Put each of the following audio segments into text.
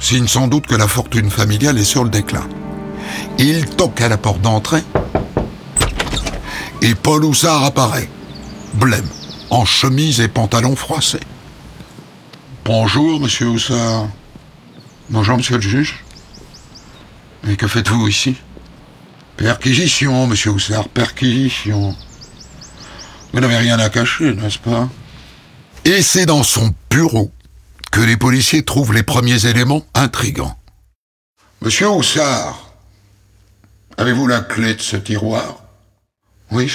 signe sans doute que la fortune familiale est sur le déclin. Il toque à la porte d'entrée et Paul Houssard apparaît, blême, en chemise et pantalon froissés. « Bonjour, monsieur Houssard. »« Bonjour, monsieur le juge. »« Mais que faites-vous ici ?»« Perquisition, monsieur Houssard, perquisition. Vous n'avez rien à cacher, n'est-ce pas ?» Et c'est dans son bureau que les policiers trouvent les premiers éléments intrigants. « Monsieur Houssard, avez-vous la clé de ce tiroir ?»« Oui,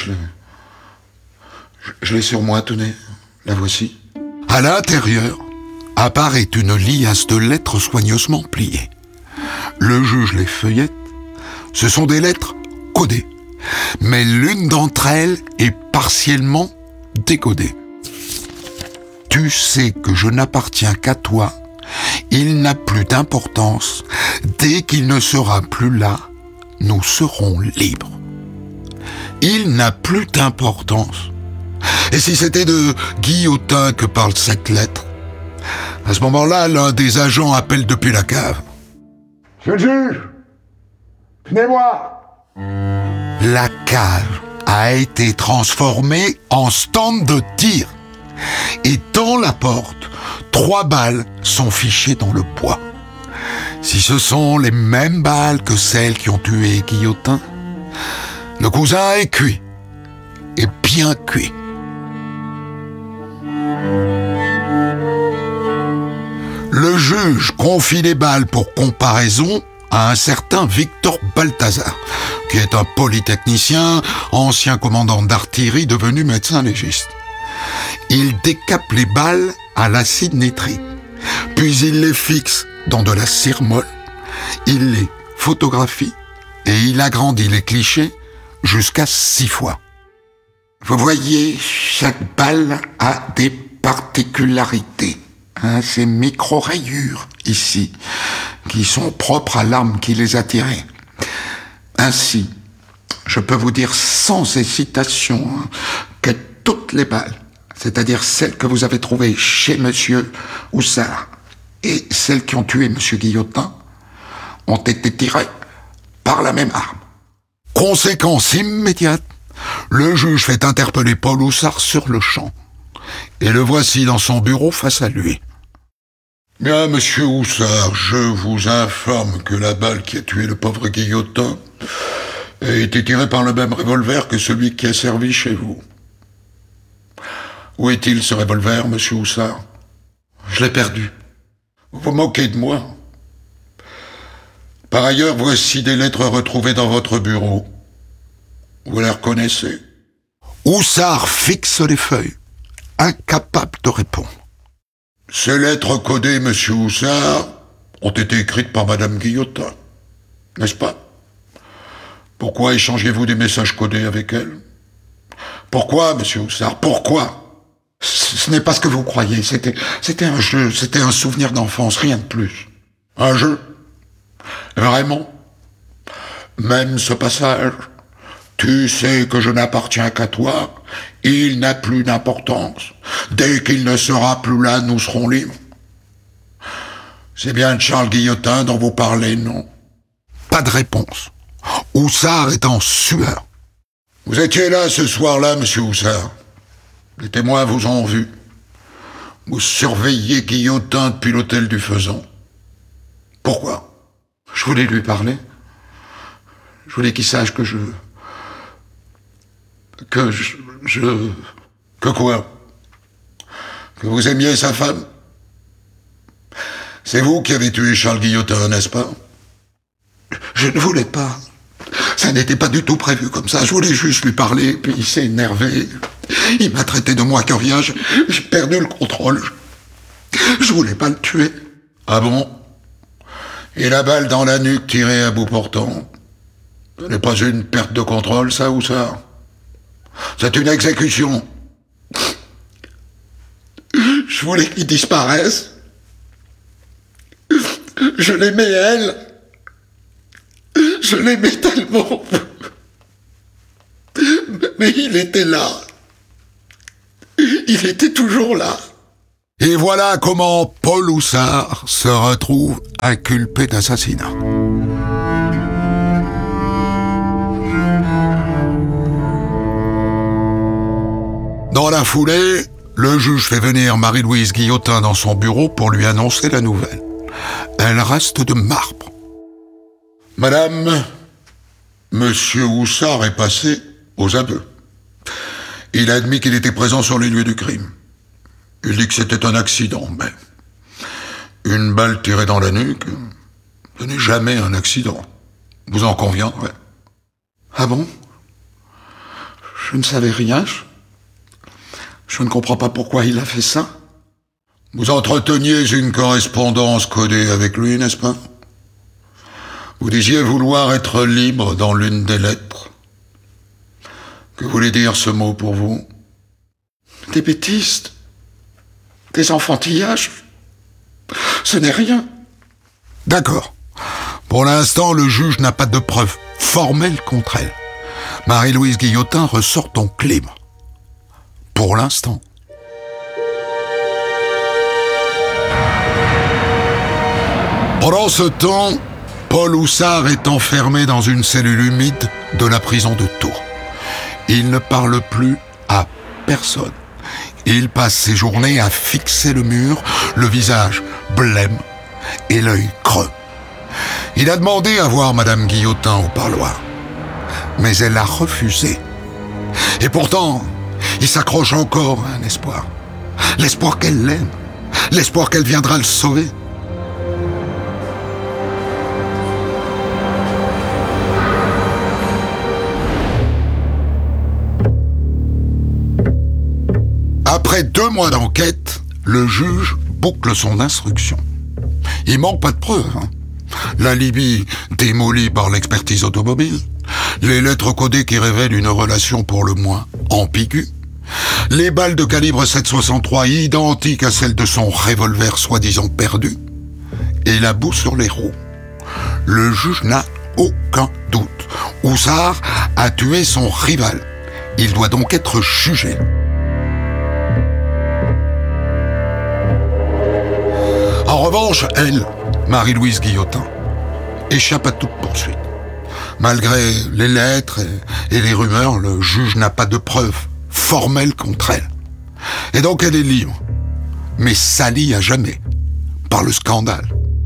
je l'ai sur moi, tenez, la voici. » À l'intérieur apparaît une liasse de lettres soigneusement pliées. Le juge les feuillette. Ce sont des lettres codées, mais l'une d'entre elles est partiellement décodée. « Tu sais que je n'appartiens qu'à toi. Il n'a plus d'importance. Dès qu'il ne sera plus là, nous serons libres. » Il n'a plus d'importance. Et si c'était de Guillotin que parle cette lettre? À ce moment-là, l'un des agents appelle depuis la cave. « Monsieur le juge, venez-moi !» La cave a été transformée en stand de tir. Et dans la porte, 3 balles sont fichées dans le bois. Si ce sont les mêmes balles que celles qui ont tué Guillotin, le cousin est cuit. Et bien cuit. Le juge confie les balles pour comparaison à un certain Victor Balthazar, qui est un polytechnicien, ancien commandant d'artillerie devenu médecin légiste. Il décape les balles à l'acide nitrique, puis il les fixe dans de la cire molle, il les photographie et il agrandit les clichés jusqu'à 6 fois. Vous voyez, chaque balle a des particularités. Ces micro-rayures ici, qui sont propres à l'arme qui les a tirées. Ainsi, je peux vous dire sans hésitation que toutes les balles, c'est-à-dire celles que vous avez trouvées chez monsieur Houssard et celles qui ont tué monsieur Guillotin, ont été tirées par la même arme. Conséquence immédiate, le juge fait interpeller Paul Houssard sur le champ. Et le voici dans son bureau face à lui. « Bien, monsieur Houssard, je vous informe que la balle qui a tué le pauvre Guillotin a été tirée par le même revolver que celui qui a servi chez vous. Où est-il, ce revolver, monsieur Houssard ? Je l'ai perdu. Vous vous moquez de moi. Par ailleurs, voici des lettres retrouvées dans votre bureau. Vous les reconnaissez ? » Houssard fixe les feuilles, incapable de répondre. « Ces lettres codées, monsieur Houssard, ont été écrites par madame Guillotin, n'est-ce pas ? Pourquoi échangez-vous des messages codés avec elle ? Pourquoi, monsieur Houssard, pourquoi ? Ce n'est pas ce que vous croyez, c'était un jeu, c'était un souvenir d'enfance, rien de plus. Un jeu ? Vraiment ? Même ce passage ? Tu sais que je n'appartiens qu'à toi, il n'a plus d'importance. Dès qu'il ne sera plus là, nous serons libres. C'est bien de Charles Guillotin dont vous parlez, non ? Pas de réponse. Houssard est en sueur. Vous étiez là ce soir-là, monsieur Houssard. Les témoins vous ont vu. Vous surveillez Guillotin depuis l'hôtel du Faisan. Pourquoi ? Je voulais lui parler. Je voulais qu'il sache que Que quoi ? Que vous aimiez sa femme ? C'est vous qui avez tué Charles Guillotin, n'est-ce pas ? Je ne voulais pas. Ça n'était pas du tout prévu comme ça. Je voulais juste lui parler, puis il s'est énervé. Il m'a traité de moi que rien. J'ai perdu le contrôle. Je voulais pas le tuer. Ah bon ? Et la balle dans la nuque tirée à bout portant ? Ce n'est pas une perte de contrôle, ça, ou ça ? C'est une exécution. Je voulais qu'il disparaisse. Je l'aimais, elle. Je l'aimais tellement. Mais il était là. Il était toujours là. Et voilà comment Paul Houssard se retrouve inculpé d'assassinat. Dans la foulée, le juge fait venir Marie-Louise Guillotin dans son bureau pour lui annoncer la nouvelle. Elle reste de marbre. « Madame, Monsieur Houssard est passé aux aveux. Il a admis qu'il était présent sur les lieux du crime. Il dit que c'était un accident, mais une balle tirée dans la nuque, ce n'est jamais un accident. Vous en conviendrez. » Ah bon? Je ne savais rien. Je ne comprends pas pourquoi il a fait ça. Vous entreteniez une correspondance codée avec lui, n'est-ce pas? Vous disiez vouloir être libre dans l'une des lettres. Que voulait dire ce mot pour vous? Des bêtises, des enfantillages. Ce n'est rien. D'accord. Pour l'instant, le juge n'a pas de preuves formelles contre elle. Marie-Louise Guillotin ressort donc libre. Pour l'instant. Pendant ce temps, Paul Houssard est enfermé dans une cellule humide de la prison de Tours. Il ne parle plus à personne. Il passe ses journées à fixer le mur, le visage blême et l'œil creux. Il a demandé à voir Madame Guillotin au parloir, mais elle a refusé. Et pourtant, il s'accroche encore à un espoir. L'espoir qu'elle l'aime, l'espoir qu'elle viendra le sauver. Après 2 mois d'enquête, le juge boucle son instruction. Il manque pas de preuves. L'alibi démoli par l'expertise automobile, les lettres codées qui révèlent une relation pour le moins ambiguë, les balles de calibre 7,63 identiques à celles de son revolver soi-disant perdu, et la boue sur les roues. Le juge n'a aucun doute. Houssard a tué son rival. Il doit donc être jugé. En revanche, elle, Marie-Louise Guillotin, échappe à toute poursuite. Malgré les lettres et les rumeurs, le juge n'a pas de preuves formelles contre elle. Et donc elle est libre, mais salie à jamais par le scandale.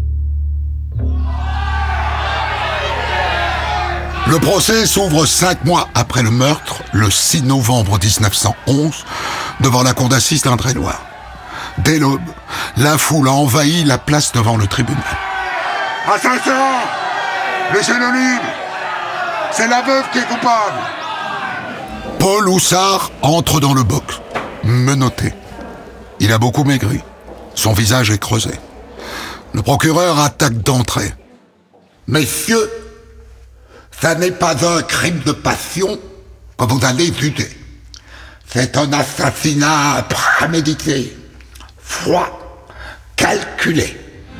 Le procès s'ouvre 5 mois après le meurtre, le 6 novembre 1911, devant la cour d'assises d'Indre-et-Loire. Dès l'aube, la foule a envahi la place devant le tribunal. « Attention! Laissez-le libre! C'est la veuve qui est coupable !» Paul Houssard entre dans le box, menotté. Il a beaucoup maigri. Son visage est creusé. Le procureur attaque d'entrée. « Messieurs, ça n'est pas un crime de passion que vous allez juger. C'est un assassinat prémédité. Froid, calculé. »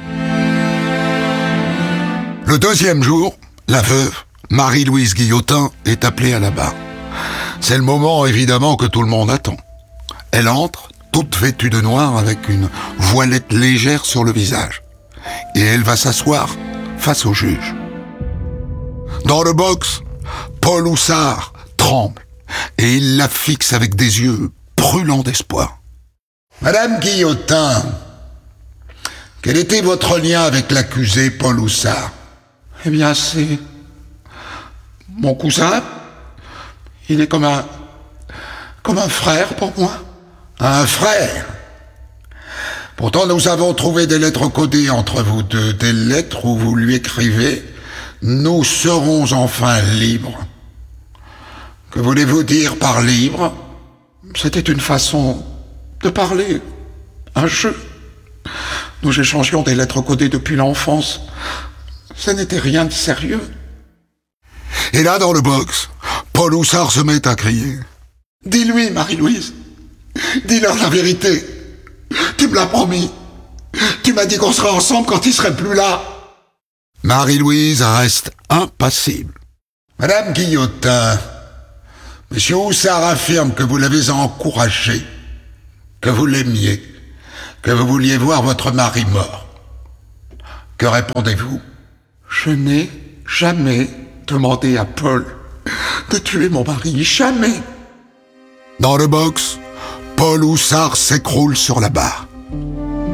Le 2e jour, la veuve, Marie-Louise Guillotin, est appelée à la barre. C'est le moment, évidemment, que tout le monde attend. Elle entre, toute vêtue de noir, avec une voilette légère sur le visage. Et elle va s'asseoir face au juge. Dans le box, Paul Houssard tremble, et il la fixe avec des yeux brûlants d'espoir. « Madame Guillotin, quel était votre lien avec l'accusé Paul Houssard ?»« Eh bien, c'est mon cousin. Il est comme un frère pour moi. »« Un frère ? Pourtant, nous avons trouvé des lettres codées entre vous deux, des lettres où vous lui écrivez « Nous serons enfin libres ». Que voulez-vous dire par libre ? C'était une façon de parler, un jeu. Nous échangions des lettres codées depuis l'enfance. Ce n'était rien de sérieux. Et là, dans le box, Paul Houssard se met à crier. « Dis-lui, Marie-Louise, dis-leur la vérité. Tu me l'as promis. Tu m'as dit qu'on serait ensemble quand il serait plus là. » Marie-Louise reste impassible. « Madame Guillotin, Monsieur Houssard affirme que vous l'avez encouragé, que vous l'aimiez, que vous vouliez voir votre mari mort. Que répondez-vous? Je n'ai jamais demandé à Paul de tuer mon mari, jamais. Dans le box, Paul Houssard s'écroule sur la barre.